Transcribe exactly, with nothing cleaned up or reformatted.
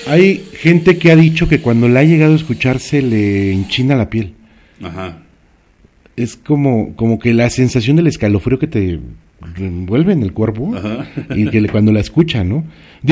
hay gente que ha dicho que cuando la ha llegado a escuchar se le enchina la piel. Ajá. Es como, como que la sensación del escalofrío que te envuelve en el cuerpo. Ajá. Y que le- cuando la escucha, ¿no?